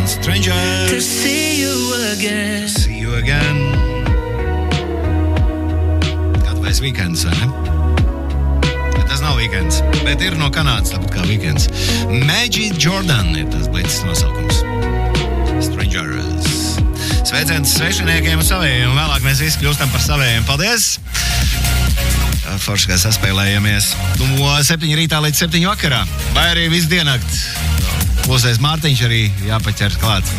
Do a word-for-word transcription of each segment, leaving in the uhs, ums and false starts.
Strangers. To see you again. To see you again. Gatavais weekends, vai ne? Tas nav weekends, bet ir no Kanādas, tāpat kā weekends. Magic Jordan ir tas blicis nosaukums. Strangers. Sveiciens svešiniekiem un savējiem. Vēlāk mēs visi kļūstam par savējiem. Paldies! Forši, kā saspēlējamies no septiņi rītā līdz septiņi vakarā. Vai arī visu diennakt. Klusais Mārtiņš arī jāpaķer klāt.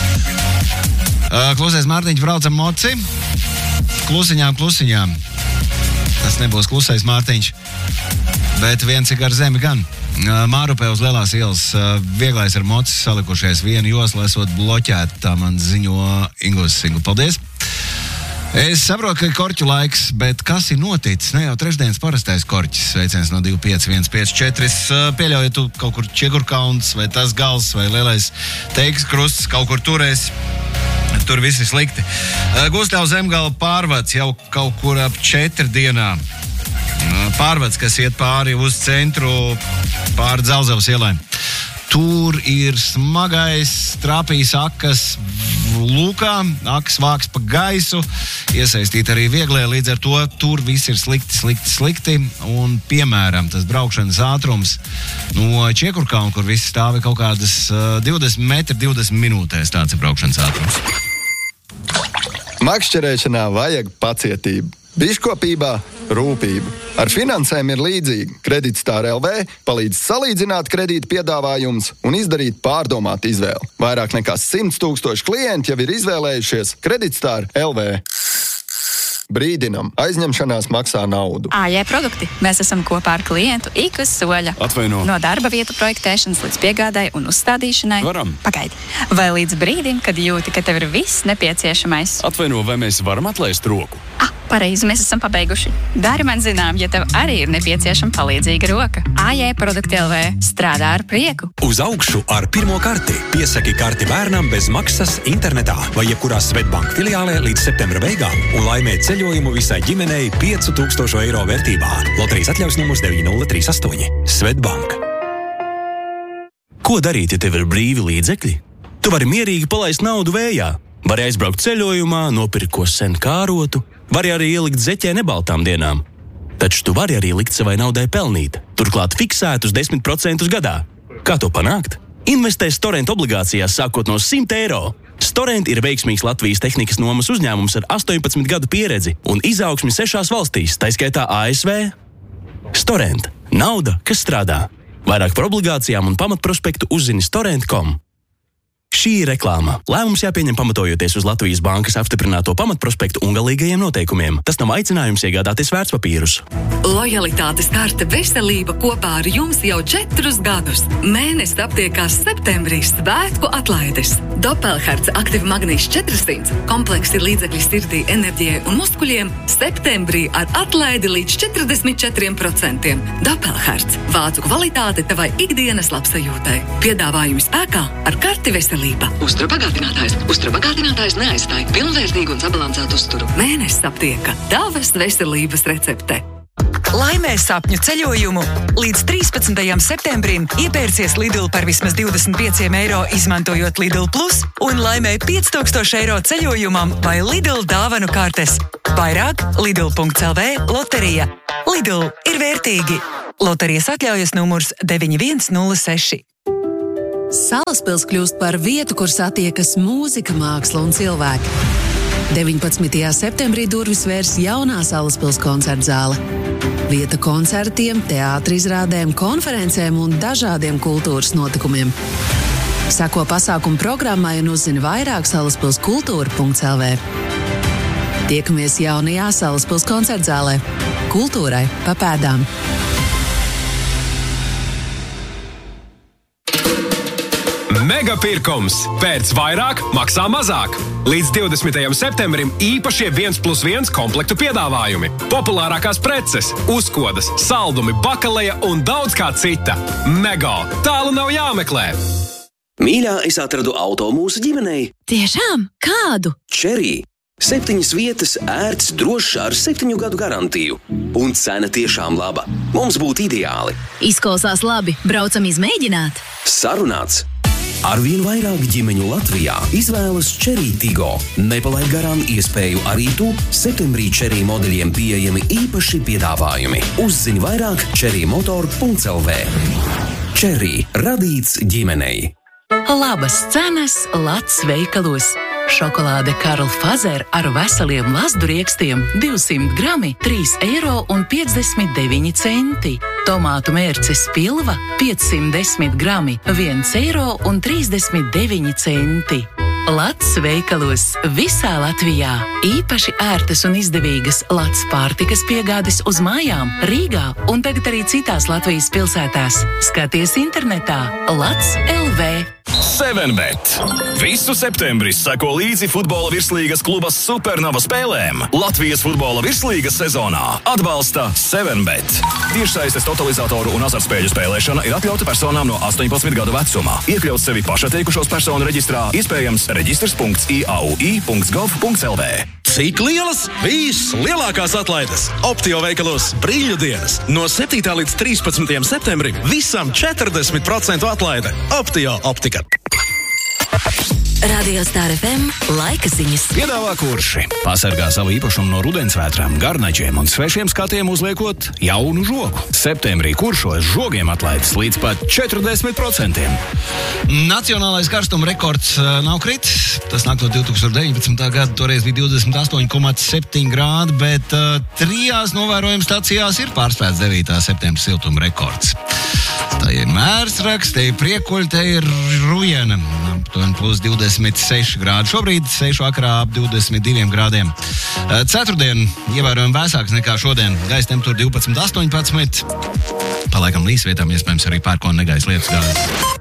Klusais Mārtiņš braucam moci. Klusiņām, klusiņām. Tas nebūs klusais Mārtiņš, bet viens ir gar zemi gan. Mārupē uz Lielās ielas vieglais ar mocis salikušies vienu joslu esot bloķēta, tā man ziņo Ingūs Singu. Paldies! Es saprotu, ka ir korķu laiks, bet kas ir noticis? Ne jau trešdienas parastais korķis. Sveiciens no divi pieci viens pieci četri. Pieļauju, tu kaut kur Čiekurkauns vai tas gals vai lielais teiks krusts kaut kur turēs. Tur viss ir slikti. Gustavs Zemgala pārvads jau kaut kur ap četri dienā. Pārvads, kas iet pāri uz centru, pāri Dzelzavas ielai. Tur ir smagais, trāpījis akas lūkā, akas vāks pa gaisu, iesaistīt arī vieglie, līdz ar to tur viss ir slikti, slikti, slikti. Un, piemēram, tas braukšanas ātrums no Čiekurkauna, kur visi stāvi kaut kādas divdesmit metri divdesmit minūtēs, tāds ir braukšanas ātrums. Makšķerēšanā vajag pacietību, biškopībā rūpību. Ar finansēm ir līdzīgi. Kreditstar L V palīdz salīdzināt kredīta piedāvājumus un izdarīt pārdomātu izvēli. Vairāk nekā simts tūkstoši klienti jau ir izvēlējušies Kreditstar L V. Brīdinam, aizņemšanās maksā naudu. A J produkti. Mēs esam kopā ar klientu ik uz soļa. Atvaino. No darba vietu projektēšanas līdz piegādai un uzstādīšanai. Varam. Pagaidi. Vai līdz brīdim, kad jūti, ka tev ir viss nepieciešamais. Atvaino, vai mēs varam atlaist roku? Ah, pareizi, mēs esam pabeiguši. Dari man zinām, ja tev arī ir nepieciešama palīdzīga roka. A J produkti L V strādā ar prieku. Uz augšu ar pirmo karti. Piesaki karti bērnam bez maksas internetā vai jebkurā Svetbank filiālē līdz septembra beigām un laimē ceļojumu visai ģimenei piecu tūkstošu eiro vērtībā. Loterijas atļaus numurs deviņi nulle trīs astoņi. Svetbank. Ko darīt, ja tev ir brīvi līdzekļi? Tu vari mierīgi palaist naudu vējā. Vari aizbraukt ceļojumā, nopirkt ko sen kārotu. Vari arī ielikt zeķē nebaltām dienām. Taču tu vari arī likt savai naudai pelnīt. Turklāt fiksētus desmit procentus gadā. Kā to panākt? Investē Storent obligācijās sākot no simt eiro. Storent ir veiksmīgs Latvijas tehnikas nomas uzņēmums ar astoņpadsmit gadu pieredzi un izaugsmi sešās valstīs, tā skaitā A S V. Storent. Nauda, kas strādā. Vairāk par obligācijām un pamatprospektu uzzini storent punktu com. Šī ir reklāma. Lēmums jāpieņem pamatojoties uz Latvijas bankas apstiprināto pamatprospektu un galīgajiem noteikumiem. Tas nav aicinājums iegādāties vērtspapīrus. Lojalitātes karte veselība kopā ar jums jau četrus gadus. Mēnesis aptiekās septembrī svētku atlaides. Doppelherz aktīvi magnīs četrsimt, kompleksi līdzekļi sirdī, enerģijai un muskuļiem septembrī ar atlaidi līdz četrdesmit četriem procentiem. Doppelherz. Vācu kvalitāte tavai ikdienas labsajūtai. Piedāvājumi spēkā ar karti veselība. Uzturabagātinātājs. Uzturabagātinātājs neaizstāj pilnvērtīgu un sabalansētu uzturu. Mēnesis aptieka. Tavas veselības recepte. Laimē sapņu ceļojumu! Līdz trīspadsmitajam septembrim iepērcies Lidl par vismaz divdesmit pieciem eiro izmantojot Lidl Plus un laimē pieci tūkstoši eiro ceļojumam vai Lidl dāvanu kartes. Vairāk lidl punkts l v loterija. Lidl ir vērtīgi. Loterijas atļaujas numurs deviņi viens nulle seši. Salaspils kļūst par vietu, kur satiekas mūzika, māksla un cilvēki. deviņpadsmitajā septembrī durvis vērs jaunā Salaspils koncertzāle. Vieta koncertiem, teātra izrādēm, konferencēm un dažādiem kultūras notikumiem. Sako pasākumu programmai un uzzini vairāk salaspils kultūra punkts l v. Tiekamies jaunajā Salaspils koncertzālē. Kultūrai pa pēdām. Megapirkums. Pērc vairāk, maksā mazāk. Līdz divdesmitajam septembrim īpašie viens plus viens komplektu piedāvājumi. Populārākās preces, uzkodas, saldumi, bakaleja un daudz kā cita. Mega. Tālu nav jāmeklē. Mīļā, es atradu auto mūsu ģimenei. Tiešām? Kādu? Cherry. Septiņas vietas, ērts, drošs ar septiņu gadu garantiju. Un cena tiešām laba. Mums būtu ideāli. Izklausās labi. Braucam izmēģināt. Sarunāts. Arvien vairāk ģimeņu Latvijā izvēlas Cherry Tiggo. Nepalaid garām iespēju arī tu septembrī Cherry modeļiem pieejami īpaši piedāvājumi. Uzzini vairāk cherry motor punkts l v. Cherry radīts ģimenei. Labas cenas Lats veikalos. Šokolāde Karl Fazer ar veseliem lazduriekstiem divsimt grami trīs eiro un piecdesmit deviņi centi. Tomātu mērces pilva piecsimt desmit grami viens eiro un trīsdesmit deviņi centi. Lats veikalos visā Latvijā. Īpaši ērtas un izdevīgas Lats pārtikas piegādes uz mājām Rīgā un tagad arī citās Latvijas pilsētās. Skaties internetā Lats L V. seven bet. Visu septembri seko līdzi futbola virslīgas kluba Supernova spēlēm. Latvijas futbola virslīgas sezonā atbalsta seven bet. Tiešsaistes totalizatoru un azartspēļu spēlēšana ir atļauta personām no astoņpadsmit gadu vecumā. Iekļaut sevi pašatteikušos personu reģistrā, iespējams reģistrs punkts i a u i punkts gov punkts l v. Cik lielas? Vislielākās atlaides! Optio veikalos brīļu dienas. No septītā līdz trīspadsmitajam septembrim visam četrdesmit procentu atlaide. Optio optika. Radio Star F M laika ziņas. Piedāvā Kurši. Pasargā savu īpašumu no rudensvētrām, garnaģiem un svešiem skatiem uzliekot jaunu žogu. Septembrī Kuršos žogiem atlaides līdz pat četrdesmit procentiem. Nacionālais karstuma rekords uh, nav kritis. Tas nāk no divtūkstoš deviņpadsmitā gada, toreiz bija divdesmit astoņi komats septiņi grādi, bet uh, trijās novērojuma stacijās ir pārspēts devītā septembra siltuma rekords. Tā ir mērsraks, te ir priekuļi, te ir rujena. Plus divdesmit seši grādi. Šobrīd sešu vakarā ap divdesmit diviem grādiem. Ceturtdien ievērojami vēsāks nekā šodien. Gaisa temperatūra divpadsmit astoņpadsmit. Palaikam līdzvietām iespējams arī pērkona negaisa lietus gāzes.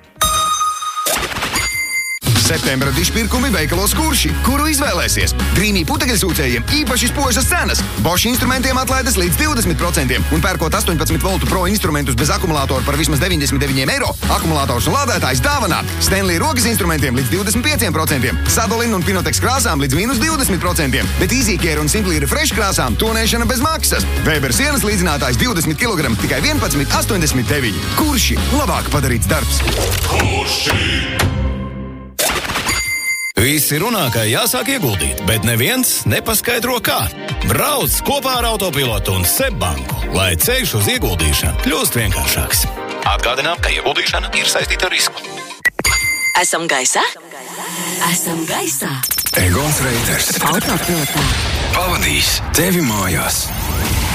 Septembra dišpirkumi veikalos Kurši, kuru izvēlēsies. Grīnī putekļsūcējiem īpaši spožas cenas. Bosch instrumentiem atlaides līdz divdesmit procentiem un pērkot astoņpadsmit voltu pro instrumentus bez akumulātoru par vismaz deviņdesmit deviņiem eiro. Akumulators un lādētājs dāvanā. Stanley rokas instrumentiem līdz divdesmit pieciem procentiem. Sadolin un Pinotex krāsām līdz mīnus divdesmit procentiem. Bet Easy Care un Simply Refresh krāsām tonēšana bez maksas. Weber sienas līdzinātājs divdesmit kilogramu tikai vienpadsmit astoņdesmit deviņi. Kurši labāk padarīts darbs. Kurši! Visi runā, ka jāsāk ieguldīt, bet neviens nepaskaidro kā. Brauc kopā ar Autopilotu un Sebbanku, lai ceļš uz ieguldīšanu kļūst vienkāršāks. Atgādinām, ka ieguldīšana ir saistīta ar risku. Esam gaisā? Esam gaisā. Egons Reiters Autopilotā pavadīs tevi mājās.